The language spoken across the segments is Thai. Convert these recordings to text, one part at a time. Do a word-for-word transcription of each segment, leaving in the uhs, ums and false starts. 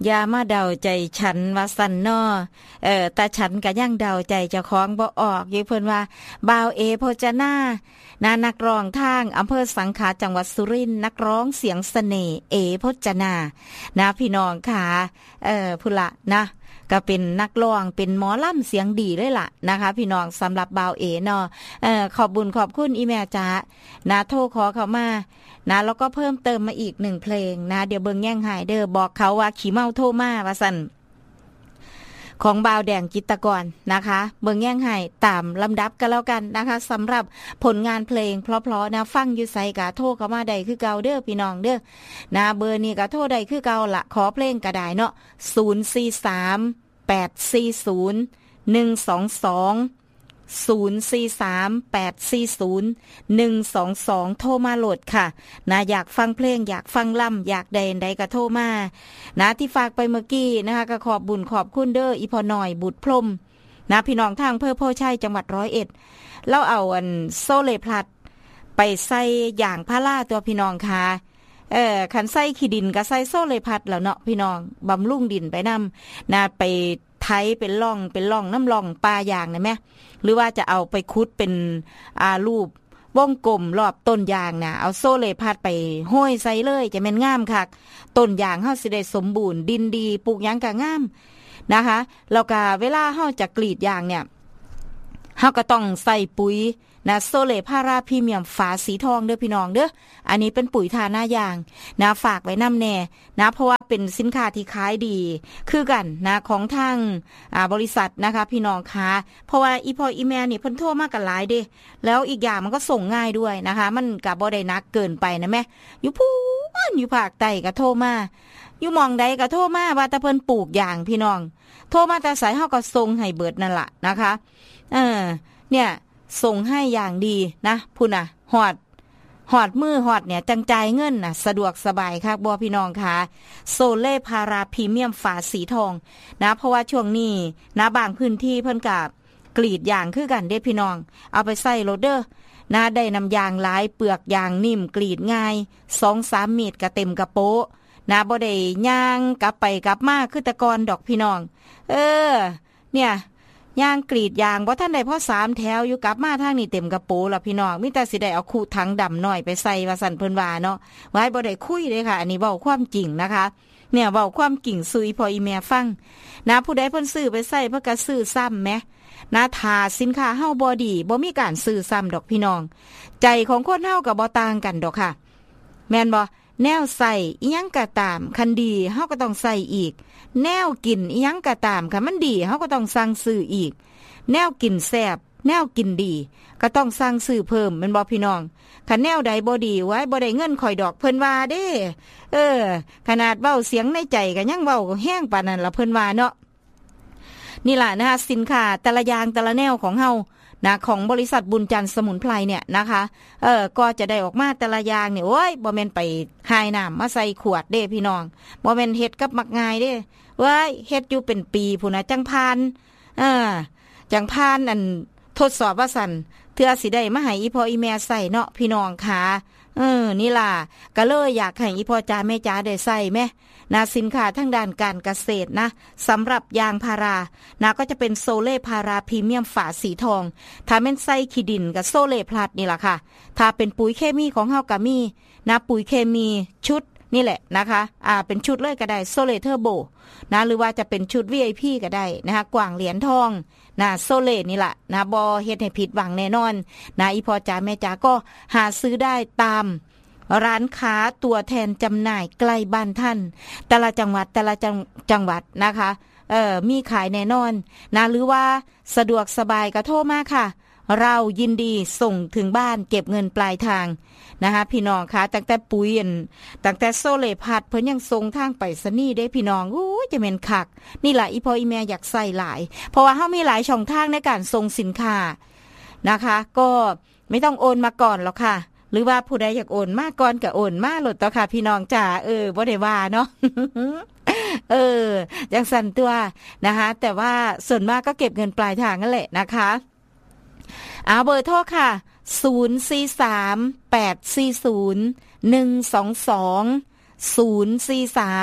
อย่ามาเดาใจฉันว่าสั่นน้อเออแต่ฉันก็ยังเดาใจเจ้าของบ่ออกอยู่เพิ่นว่าบ่าวเอโพจนานานักร้องทางอำเภอสังขะจังหวัดสุรินทร์นักร้องเสียงเสน่ห์เอโพจนานะพี่น้องค่ะเออพุ่นละนะก็เป็นนักร้องเป็นหมอลำเสียงดีเลยล่ะนะคะพี่น้องสำหรับบ่าวเอเนาะเออขอบบุญขอบคุณอีแม่จ๋านะโทรขอเขามานะแล้วก็เพิ่มเติมมาอีกหนึ่งเพลงนะเดี๋ยวเบิ่งแย่งหายเด้อบอกเขาว่าขี้เมาโทรมาว่าซั่นของบ่าวแดงจิตรกรนะคะเบิ่งแย่งหายตามลำดับกันแล้วกันนะคะสำหรับผลงานเพลงเพราะๆนะฟังอยู่ไสก็โทรเข้ามาได้คือเก่าเด้อพี่น้องเด้อนะเบอร์นี้ก็โทรได้คือเก่าละขอเพลงก็ได้เนาะศูนย์ สี่ สาม แปด สี่ ศูนย์ หนึ่ง สอง สองศูนย์ สี่ สาม แปด สี่ ศูนย์ หนึ่ง สอง สองโทรมาโหลดค่ะนะอยากฟังเพลงอยากฟังล่ำอยากใดใดก็โทรมานะที่ฝากไปเมื่อกี้นะคะก็ขอบบุญขอบคุณเด้ออีพอหน่อยบุตรพรหมนะพี่น้องทางอำเภอโพชัยจังหวัดร้อยเอ็ดแล้วเอาอันโซเลพลัดไปใส่อย่างพาราตัวพี่น้องค่ะเออคันใส่ขี้ดินก็ใส่โซเลพัดแล้วเนาะพี่น้องบำรุงดินไปนำนะไปไถเป็นร่องเป็นร่องน้ำร่องปลาอย่างนะแม่หรือว่าจะเอาไปคุดเป็นอารูปวงกลมรอบต้นยางนะเอาโซเลพัดไปห้อยใส่เลยจะแม่นงามคักต้นยางเฮาสิได้สมบูรณ์ดินดีปลูกหยังก็งามนะคะแล้วก็เวลาเฮาจะกรีดยางเนี่ยเฮาก็ต้องใส่ปุ๋ยนะโซเลพาราพรีเมียมฝาสีทองเด้อพี่น้องเด้ออันนี้เป็นปุ๋ยทาหน้ายางนะฝากไว้นำแน่นะเพราะว่าเป็นสินค้าที่ขายดีคือกันนะของทางอ่าบริษัทนะคะพี่น้องคะเพราะว่าอีพออีแม่นี่เพิ่นโทรมากันหลายเด้แล้วอีกอย่างมันก็ส่งง่ายด้วยนะคะมันก็บ่ได้หนักเกินไปนะแม่อยู่พูนอยู่ภาคใต้ก็โทรมาอยู่หม่องใดก็โทรมาว่าแต่เพิ่นปลูกยางพี่น้องโทรมาแต่สายเฮาก็ส่งให้เบิดนั่นล่ะนะคะเออเนี่ยส่งให้อย่างดีนะพุ่นน่ะหอดหอดมือหอดเนี่ยจังจ่ายเงินน่ะสะดวกสบายค่ะบัวพี่น้องค่ะโซเล่พาราพรีเมียมฝาสีทองนะเพราะว่าช่วงนี้นะบางพื้นที่เพิ่นกับกรีดยางคือกันเด้พี่น้องเอาไปใส่โรเดอร์นะได้น้ำยางหลายเปลือกยางนิ่มกรีดง่าย สองถึงสาม เมตรก็เต็มกระโปะนะบ่ได้ย่างกลับไปกลับมาคือแต่ก่อนดอกพี่น้องเออเนี่ยย่างกรีดยางบ่ท่านได้พอสามแถวอยู่กลับมาทางนี้เต็มกระโปรงล่ะพี่น้องมีแต่สิได้เอาคู่ถังดำหน่อยไปใส่ว่าสั่นเพิ่นว่าเนาะไว้บ่ได้คุยเลยค่ะอันนี้เว้าความจริงนะคะเนี่ยเว้าความจริงซุยพออีแม่ฟังนะผู้ใดเพิ่นซื้อไปใส่เพิ่นก็ซื้อซ้ำแหมนะถ้าสินค้าเฮาบ่ดีบ่มีการซื้อซ้ำดอกพี่น้องใจของคนเฮาก็บ่ต่างกันดอกค่ะแม่นบ่แนวใส่อีหยังก็ตามคันดีเฮาก็ต้องใส่อีกแนวกินอีหยังก็ตามค่ะมันดีเฮาก็ต้องสั่งซื้ออีกแนวกินแซ่บแนวกินดีก็ต้องสั่งซื้อเพิ่มแม่นบ่พี่น้องคันแนวใดบ่ดีไว้บ่ได้เงินข่อยดอกเพิ่นว่าเด้เออขนาดเว้าเสียงในใจก็ยังเว้าแห้งปานนั้นล่ะเพิ่นว่าเนาะนี่ล่ะนะคะสินค้าแต่ละอย่างแต่ละแนวของเฮานะของบริษัทบุญจันทร์สมุนไพรเนี่ยนะคะเออก็จะได้ออกมาแต่ละอย่างเนี่ยโอ้ยบ่แม่นไปหายน้ำมาใส่ขวดเด้พี่น้องบ่แม่นเฮ็ดกับมักง่ายเด้เว้ยเฮ็ดอยู่เป็นปีพุ่นน่ะจังผ่านเออจังผ่านอันทดสอบว่าซั่นเทื่อสิได้มาให้อีพ่ออีแม่ใส่เนาะพี่น้องค่ะเออนี่ล่ะก็เลยอยากให้อีพ่อจ๋าแม่จ๋าได้ใส่แม่นะสินค้าทางด้านการเกษตรนะสำหรับยางพารานะก็จะเป็นโซเล่พาราพรีเมียมฝาสีทองถ้าเป็นไส้ขี้ดินกับโซเล่พลัดนี่แหละค่ะถ้าเป็นปุ๋ยเคมีของเฮาก็มีนะปุ๋ยเคมีชุดนี่แหละนะคะอ่าเป็นชุดเลยก็ได้โซเล่เทอร์โบนะหรือว่าจะเป็นชุด วี ไอ พี ก็ได้นะคะกว่างเหรียญทองนะโซเล่นี่แหละนะบ่เฮ็ดให้ผิดหวังแน่นอนนะอีพ่อจ๋าแม่จ๋าก็หาซื้อได้ตามร้านค้าตัวแทนจำหน่ายใกล้บ้านท่านแต่ละจังหวัดแต่ละจังจังหวัดนะคะเอ่อมีขายแน่นอนนะหรือว่าสะดวกสบายก็โทรมาค่ะเรายินดีส่งถึงบ้านเก็บเงินปลายทางนะคะพี่น้องคะตั้งแต่ปุ๋ยตั้งแต่โซเลพัดเพิ่นยังส่งทางไปสนีได้พี่น้องโอ้ยจะแม่นคักนี่แหละอีพ่ออีแม่อยากใส่หลายเพราะว่าเฮามีหลายช่องทางในการส่งสินค้านะคะก็ไม่ต้องโอนมาก่อนหรอกค่ะหรือว่าผู้ใดอยากโอนมาก่อนก็โอนมาโลดต่อค่ะพี่น้องจ๋าเออบ่ได้ว่าเนาะ เออจังสั่นตัวนะคะแต่ว่าส่วนมากก็เก็บเงินปลายทางนั่นแหละนะคะเอาเบอร์โทรค่ะศูนย์ สี่ สาม แปด สี่ ศูนย์ หนึ่ง สอง สอง ศูนย์ สี่ สาม แป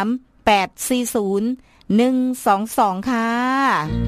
แปดสี่ศูนย์ หนึ่งสองสองค่ะ